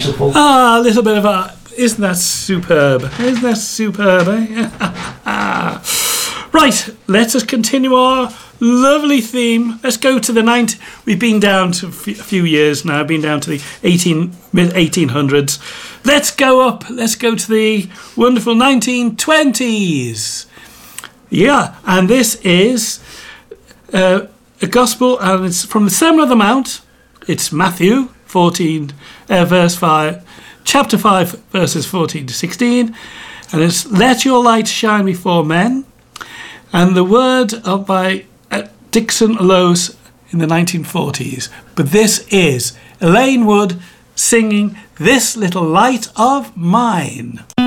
beautiful. Ah, a little bit of art. Isn't that superb? Isn't that superb, eh? Right, let us continue our lovely theme. Let's go to the 90s. We've been down to a few years now. Been down to the mid-1800s. Let's go up. Let's go to the wonderful 1920s. Yeah, and this is a gospel, and it's from the Sermon on the Mount. It's Matthew 14, verse 5, chapter 5, verses 14 to 16. And it's, let your light shine before men. And the word of by Dixon Lowes in the 1940s. But this is Elaine Wood singing This Little Light of Mine.